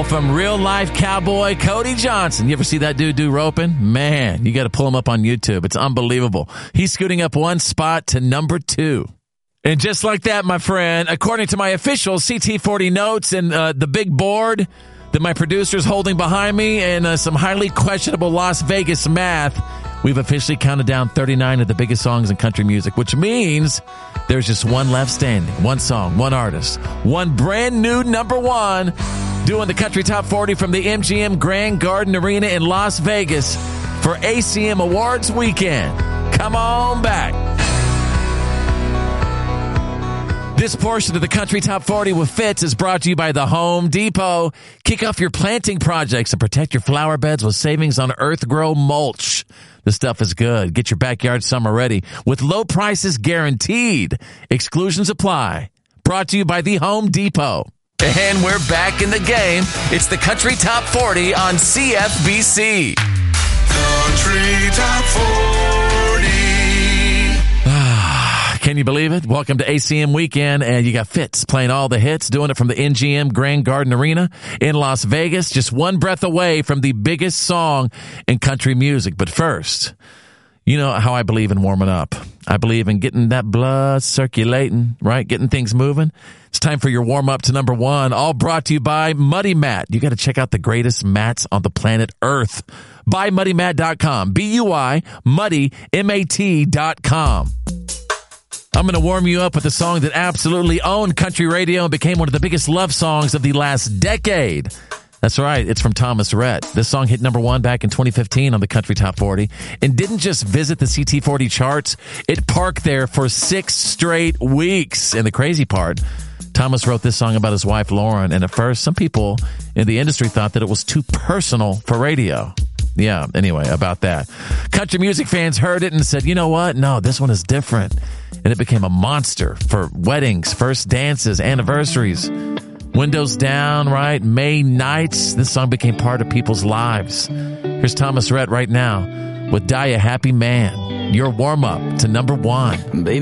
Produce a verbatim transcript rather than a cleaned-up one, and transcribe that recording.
From Real Life Cowboy Cody Johnson. You ever see that dude do roping? Man, you got to pull him up on YouTube. It's unbelievable. He's scooting up one spot to number two. And just like that, my friend, according to my official C T forty notes and uh, the big board that my producer's holding behind me and uh, some highly questionable Las Vegas math, we've officially counted down thirty-nine of the biggest songs in country music, which means there's just one left standing. One song, one artist, one brand new number one doing the Country Top forty from the M G M Grand Garden Arena in Las Vegas for A C M Awards weekend. Come on back. This portion of the Country Top forty with Fitz is brought to you by the Home Depot. Kick off your planting projects and protect your flower beds with savings on Earth Grow mulch. The stuff is good. Get your backyard summer ready with low prices guaranteed. Exclusions apply. Brought to you by the Home Depot. And we're back in the game. It's the Country Top forty on C F B C. Country Top forty. Can you believe it? Welcome to A C M Weekend, and you got Fitz playing all the hits, doing it from the M G M Grand Garden Arena in Las Vegas, just one breath away from the biggest song in country music. But first, you know how I believe in warming up. I believe in getting that blood circulating, right? Getting things moving. It's time for your warm up to number one, all brought to you by Muddy Mat. You got to check out the greatest mats on the planet Earth. buy muddy mat dot com. B U I, muddy, M A T dot com. I'm going to warm you up with a song that absolutely owned country radio and became one of the biggest love songs of the last decade. That's right. It's from Thomas Rhett. This song hit number one back in twenty fifteen on the Country Top forty and didn't just visit the C T forty charts. It parked there for six straight weeks. And the crazy part, Thomas wrote this song about his wife, Lauren. And at first, some people in the industry thought that it was too personal for radio. Yeah, anyway, about that. Country music fans heard it and said, you know what? No, this one is different. And it became a monster for weddings, first dances, anniversaries, windows down, right? May nights. This song became part of people's lives. Here's Thomas Rhett right now with Die a Happy Man. Your warm up to number one. Baby.